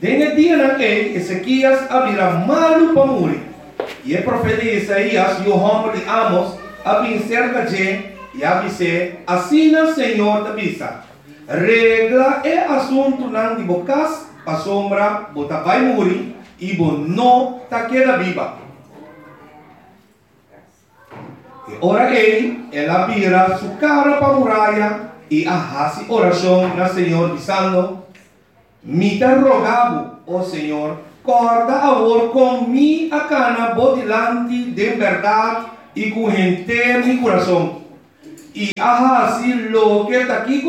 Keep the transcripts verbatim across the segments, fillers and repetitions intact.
En el día en que Ezequías abrirá malo para morir. Y el profeta Isaías y el hombre de Amos a vencer allí y a dizer, assim o Senhor te avisa, regla é assunto não de bocas, a sombra, bota vai morrer e bo não ta queda viva. E ora ele, ela vira sua cara para a muralha e arrasa oração na Senhor dizendo, me te rogavo, ó Senhor, corda agora com mi a cana bodilante de verdade e com gente mi coração. Y así lo que está aquí,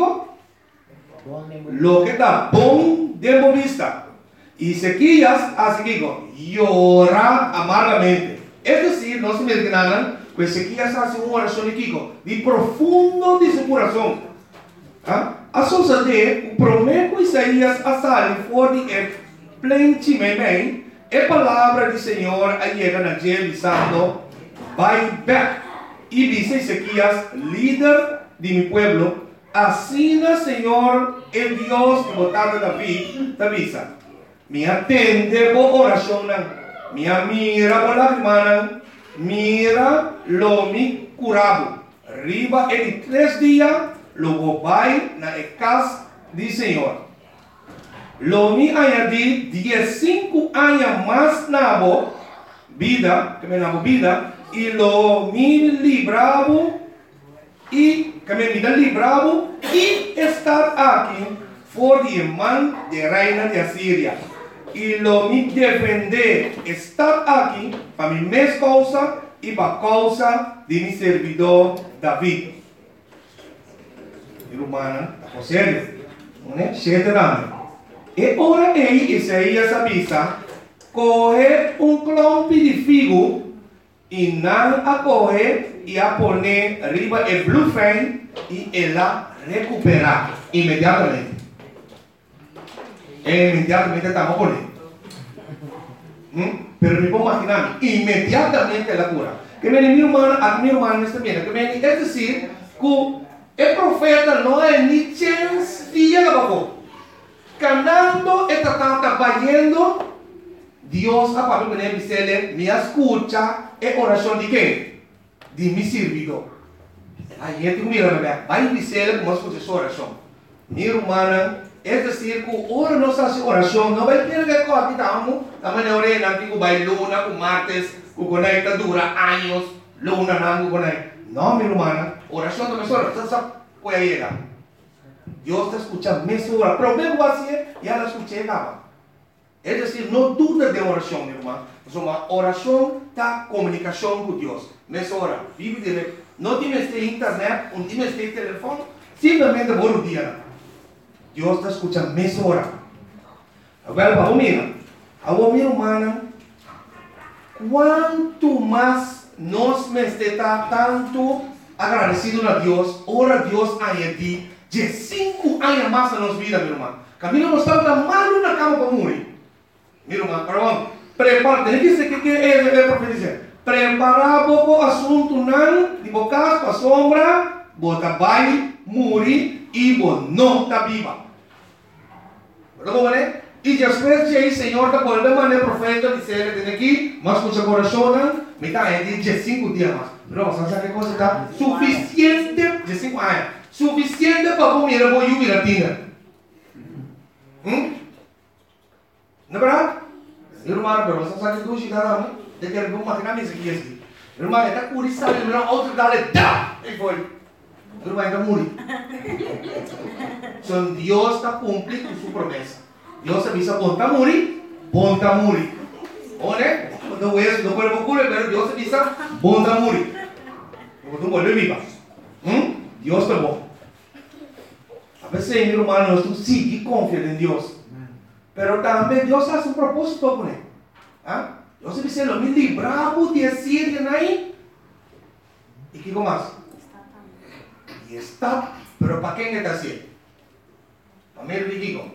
lo que está bom de vista. Y Ezequías así que llora amargamente. Es decir, no se me entiendan, pues Ezequías hace una oración aquí, de profundo de su corazón. ¿Ah? A sosa de prometo Isaías a salir fuera de plenty bem, a palavra do Senhor llega na gente dizendo, vai back. Y dice Ezequías, líder de mi pueblo, así el Señor, el Dios que votaba David, te avisa. Me atende por oración, me mira por la hermana, mira lo mi curado. Arriba en tres días, lo voy na casa del Señor. Lo mi añadí dieciséis años más nabo, vida, que me nabo vida, y lo mi libravo y que me vida libravo y estar aquí por el man de reina de Asiria y lo mi defender estar aquí para mi mes causa y para causa de mi servidor David. Y humana, a serio, ¿no es? Siete años. Y ahora él, Isaías avisa, coge un clompi de figo y nan a coger y a poner arriba el blue flame y ella recupera inmediatamente. Inmediatamente estamos poniendo. ¿Mm? Pero me puedo imaginar, inmediatamente la cura. Que me mi hermano, a mi hermano está bien. Que me, es decir, que el profeta no hay ni chance de abajo. Cantando y tratando, vayendo. Dios a Pablo me dice, me escucha en oración de qué? De mi servidor. Ahí gente mira, va a decirle cómo escucha su oración. Mi hermana, es decir, que ahora no se hace oración, no va a tener que contamos, la manera orena, que va a luna, con martes, que conecta dura años, luna, nango, conecta. No, mi hermana, oración no me sola, entonces puede llegar. Dios te escucha, me sola, pero me voy a hacer, ya la escuché, nada. Es decir, no duda de oración, mi hermano. Es una oración da comunicación con Dios. No es hora. Vive directo. No tienes este internet, no tienes este teléfono. Simplemente por un día. Dios te escucha, no es hora. Agora, vamos mirar. Agora, mi hermana, cuanto más nos me está tanto agradecido a Dios, ora Dios añadí de cinco años más en nuestra vida, mi hermano. Camino no está tan mal en la cama para morir. Mi hermano, perdón, prepara, tem que ser que é o profeta dizer, preparar pouco assunto não, de bocas para sombra, bota vai, morrer e bo não está viva. Como é? E depois de aí, Senhor, da volta maneira profeta dizer, tem aqui, mas com seu coração, me está aí de cinco dias mais. Não, mas sabe que coisa está suficiente de cinco anos, suficiente para comer a boa e latina. Hum? Não é verdade? Irmão, pero você sabe que hoje cada um tem que levar uma grande esquerda. Irmão, é que por isso sabe, irmão, outro dá-lhe dá, e foi. Irmão, ainda morre. Então, Deus está cumprindo sua promessa. Deus avisa, bom, está morrer, bom, está morrer. Bom, né? Não é, não pode morrer, mas Deus avisa, bom, está morrer. Não pode viver. Hum? Deus está bom. A veces, meu irmão, nós sim confiamos em Deus. Pero también Dios hace un propósito con él. ¿Ah? Dios dice, lo me libramos de Asiria ahí. ¿Y qué más? Y está, pero ¿para quién está haciendo? Para mí el digo.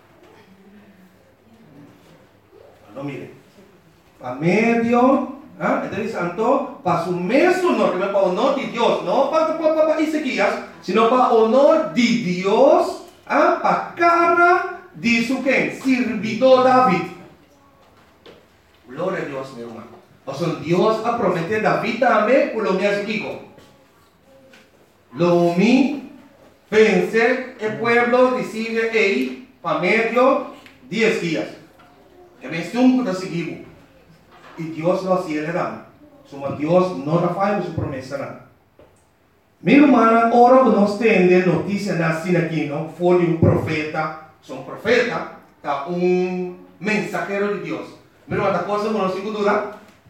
No mire. Para medio, ¿ah? Entonces santo, para su mesmo honor, para honor de Dios, no para, para, para Ezequías, sino para honor de Dios, ¿ah? Para cara dice que sirvió David. Gloria a Dios, mi hermano. O sea, Dios ha prometido a David también, por lo mío es Kiko. Lo mi pensé, el pueblo decide ahí, para medio, diez días. Que me estuvo de seguir. Y Dios lo hacía le dan. Somos Dios no da falla su promesa. ¿No? Mi hermana, ahora que nos tiene noticia así aquí, ¿no? Fue de un profeta, son profeta, un mensajero de Dios. Mi hermana, cosa que no se duda.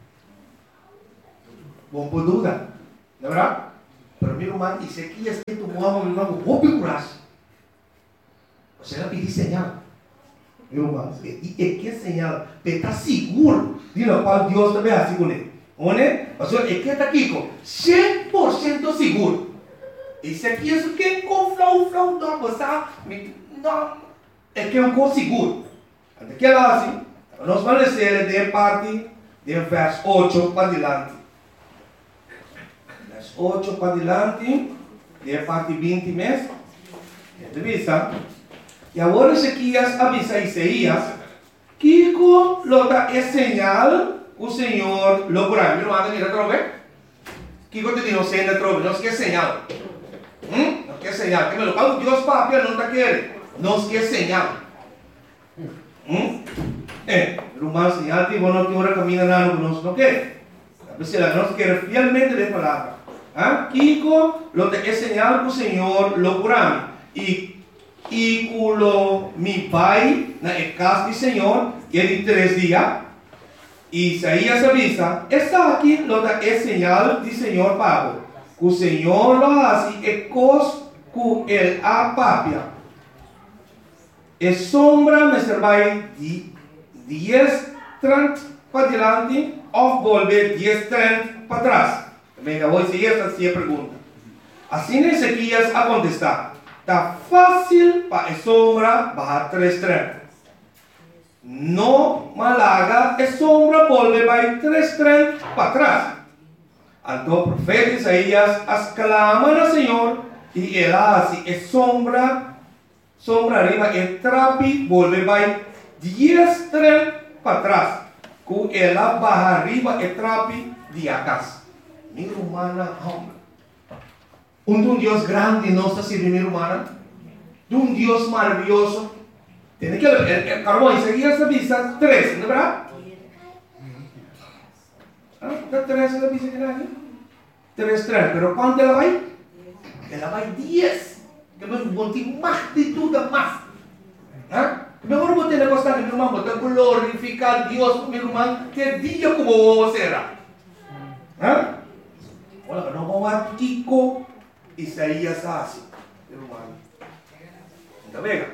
Bom por duda, ¿de verdad? Pero mi hermano, y se quiere que tu mamá, mi hermano, vos picuras. O sea, pide señal. Mi hermano, y es que señal, pero está seguro de lo cual Dios te ve así con él. ¿One? O sea, es que está aquí con cem por ciento seguro. Y se quiere que con flow, flow, no, pues, no, es que es un cosa seguro. Antes que ela assim, nós vamos ler de parte de verso ocho para adelante. Verso ocho para adelante, de parte veinte mesmo. Entrevista. E agora Ezequias avisa a Isaías que com lota é señal o Senhor lo curará. Mira, manda mira trove. Que quando te digo senda trove, não quer señal. Hum? Não quer señal. Que me lo pago Deus papel não tá querendo. Não quer señal. Hum? Eh, rumah señal que bueno que ahora camina nada con nosotros, ¿qué? A veces la nos quiere fielmente de palabra. ¿Ah? Kiko lo te es señal que el Señor lo curame. Y y culo mi pai na el casa del Señor que de tres días. Isaías avisa, está aquí lo te es señal del Señor Pablo. Que el Señor lo hace e cos que el apapia. Es sombra me servai di diez, treinta para adelante o volver diez, treinta para atrás. Venga, voy a seguir esta pregunta. Así Ezequias a contestar. Está fácil para a sombra bajar tres, treinta. No malaga, a sombra volver vai tres, treinta para atrás. Então o profeta Isaías as clama al Señor y él hace a sombra sombra arriba e trapi volve vai diez, treinta para trás. Com ela barra arriba e trapi de atrás. Minha humana, homem. Um de um Deus grande nossa sirve, minha humana. De um Deus maravilhoso. Tem que ver, carbono, isso aqui é essa vista três, não é verdade? Ah, está três essa vista que não três, três. Pero quando ela vai? Ela vai dez. Que me botar mais de tudo, mais. ¿Ah? Mejor vos tenés que estar, mi hermano, te glorificar a Dios, mi hermano, que día como vos será. ¿Ah? Ahora, no vamos a ver Kiko Isaías así, mi hermano. ¿Está bien?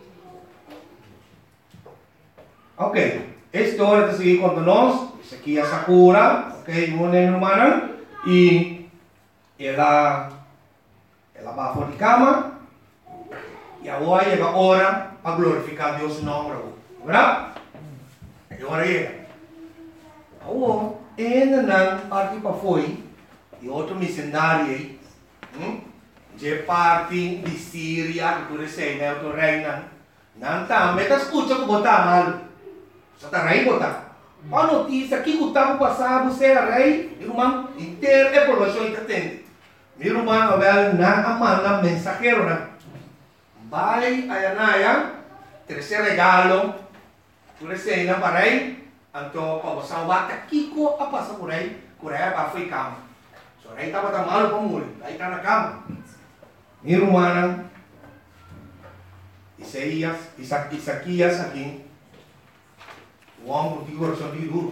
Ok, esta hora de seguir con nosotros, Ezequias Sakura, ok, mi hermana, y ela, ela va por la cama, y ahora llega la hora para glorificar a Dios su nombre, ¿verdad? Y ahora llega. Ahora, en la parte para foi, y otro misionario, de parte de Siria, que tú dices, ¿no? Otro reina, no está, me está escuchando como está mal. Você está rei, botar? A notícia que o tempo passado você era rei, irmão, inteira é população entende. Meu irmão, Abel, na amanda mensageiro, né? Vai a Anaya, terceiro regalo, por cena para rei, então, para você bata Kiko a passar por aí, por aí para foi cama. So, rei estava tão malo para morrer, aí está na cama. Meu irmão, Isaías, Isaquias aqui. O homem que coração de duro.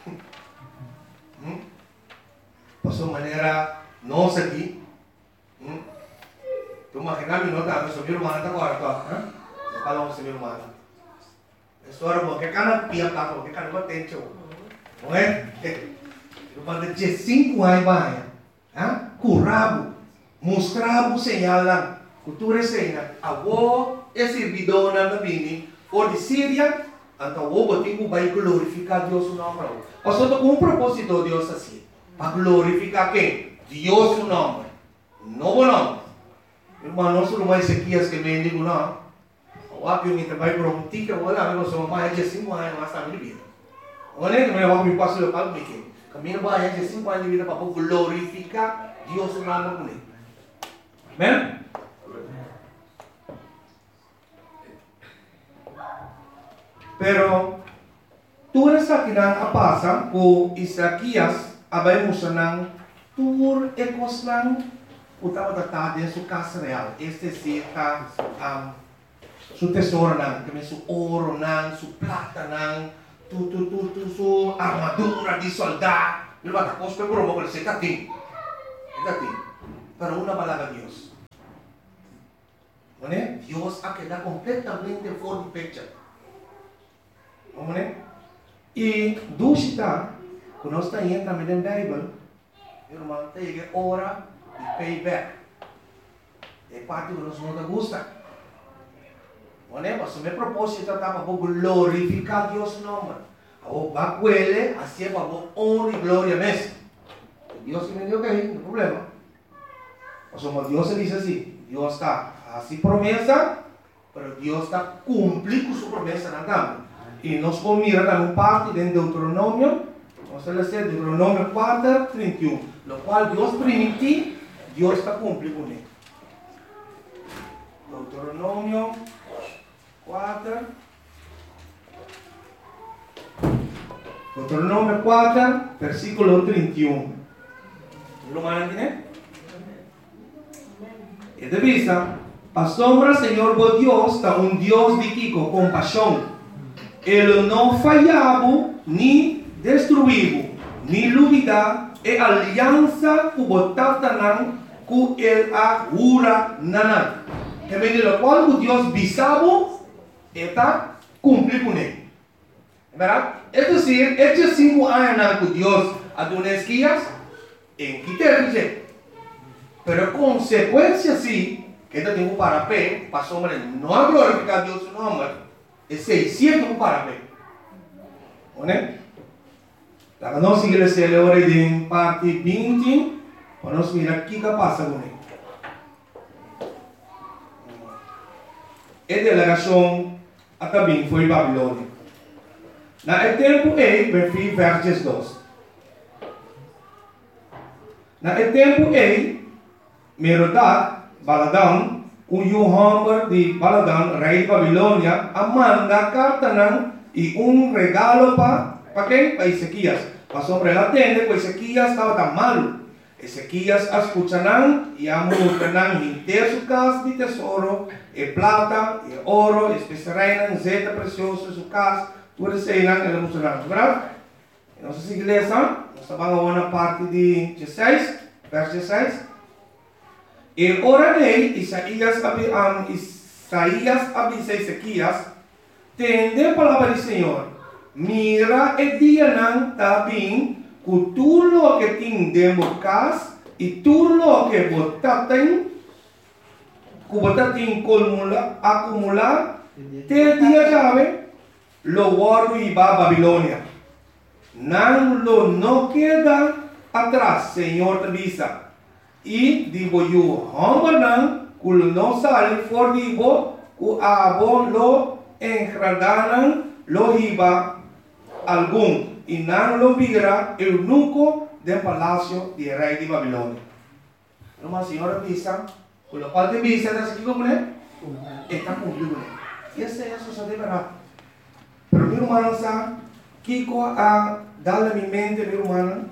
Hum? Passou maneira nossa aqui. Hum? Tu imagina me nota, mas meu irmão está agora, tá? Eu falo com meu irmão. História boa, que cara pia cá, que cara não tem tio. Não é? Eu mando de cinco anos vai, ah? Curabo, mostrava o sinal lá, cultura cena, avô é servidor na bini, ou de Síria. Então, o botigo vai glorificar Deus no nome. Pastor, com um propósito Deus assim. Para glorificar quem? Deus no nome. Novo nome. Irmão, não sou mais Ezequias que me digo não. Waktu yung itabay berhenti ke wala, ako sa mga aja cinco anos mas kami di vida. Olha, que eu vou passo eu falo que caminho vai aja cinco anos de vida para glorificar Deus no nome com ele. Amém? Pero tu rasa kinang apasa ko Isaías abay mo siya ng tur ekos lang utama tatade su casa real. Este sita um, su tesoro nang, kami su oro nang, su plata nang, tu tu tu tu su armadura di soldado. Diba tapos pe bro mo kasi tating. Tating. Pero una palabra Dios. ¿Vale? Dios ha quedado completamente fuera de picture. ¿Vale? Y dusita, quando está aí também na Bíblia, irmão, tem que ora e payback. É parte que nós não gosta. Né? Mas o meu propósito é para glorificar Deus nome. O bacuele assim para honra e glória mesmo. Deus me deu que aí, não tem problema. Mas como Deus diz assim, Deus está assim promessa, mas Deus está cumprindo sua promessa na cama. E nós vamos mirar uma parte de Deuteronômio, vamos ler Deuteronômio quatro, trinta e um, no qual Deus permitiu, Deus está cumprindo com ele. Deuteronômio quatro, Deuteronômio quatro, versículo trinta e um. Lo mandan, né? E de vista, a sombra, Senhor, vos Deus, está um Deus de que com compaixão. Ele não falhava, nem destruiu, nem duvida, e aliança que botava nan, que ele agura nanan. Que vem do qual o Deus bisavo, está cumprir com ele. Verdade? É dizer, estes cinco anos que Deus adonesquias, em que termine. Pero consequência sim, que eu tenho para pé, para sombra, não glorificar Deus no nome. É seiscentos para bem. Né? Então, nós igreja agora em parte vinte, nós mirar o que passa com ele. A delegação até bem foi Babilônia. Na tempo e, versos dois. Na tempo e, Merodach, Baladão, o Yohamber de Baladan, rei de Babilônia, a manda carta nan, e um regalo para para quem? Para Ezequias. Passou para ela atender, porque Ezequias estava tão malo. Ezequias escuta nan, e a multa nan, inteira sua casa de tesouro, e plata, e ouro, e especiarias, zeta precioso, sua casa, tudo isso aí nan, ele mostrou, verdade? Nossa igreja, nós vamos na parte de dezesseis, verso dezesseis. E ora dele, Isaías um, Isaías avisa Ezequias, tende a palavra do Senhor, mira e dia não está bem, que tudo o que tem dentro de casa, e tudo o que você tem, que você tem acumular, acumular, te dia chave, lo guardo e va a Babilônia. Não lo não queda atrás, Senhor te avisa. E digo eu, homenang, kul no sali for digo, ku abo lo engradanan lo hiba algum, e não lo vira eunuco del palacio de rei de Babilônia. Uma senhora visa, com o qual te visa, está aqui como é? Está cumprido. E esse é isso, de verdade. Pero meu irmão, sabe, Kiko a dar a minha mente, meu irmão,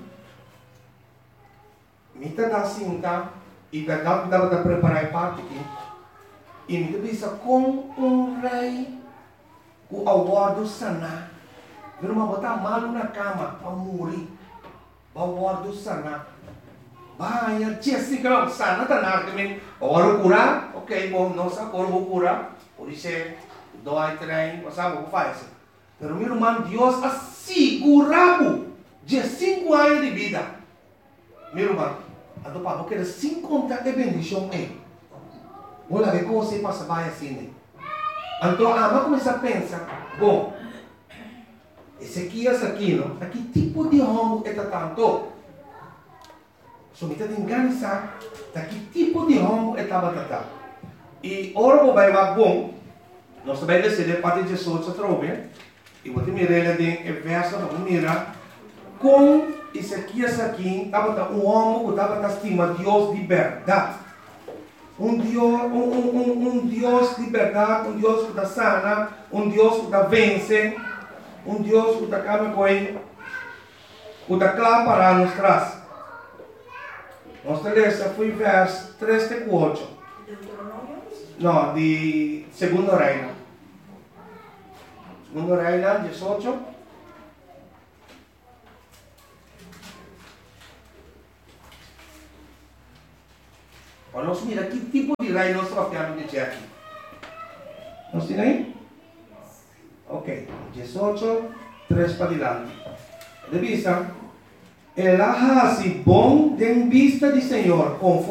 Mita da cinta e verdade dava da preparar parte aqui. E me bisa com um rei o aguardo sana. Viu uma botar malu na cama para morrer. O aguardo sana. Vai, Jessica, sana tá na também. Agora curar, ok, bom, não sabe agora vou curar. Por isso dói trem, você sabe o que faz. Pero meu irmão, Deus assegurava de cinco anos de vida. Meu irmão, então, para porque sem contar a bendição é, olha que coisa passa vai assim. Então, a gente começa a pensar, bom, Ezequias aqui, não? Aqui tipo de homem é tanto? So, me está enganando, que tipo de homem é tanto? E ora, vai vai bom, Nós também decidimos parte de dezoito trove. E vou te mirar em verso, vamos mirar. Com Ezequias aqui, estava um homem que estava estima Deus de verdade. Um Deus, um, um, um, um Deus de verdade, um Deus que está sana, um Deus que está vence, um Deus que está calma com ele, que está claro para nós trás. Nossa letra foi verso três e quatro. Não, de Segundo Reino. Segundo Reino, dezoito. Nós mira que tipo de reino nós tratamos de dizer aqui. Nós temos aí? Ok. dezoito, três para diante. De vista, ela hace bom de vista de Senhor, conforme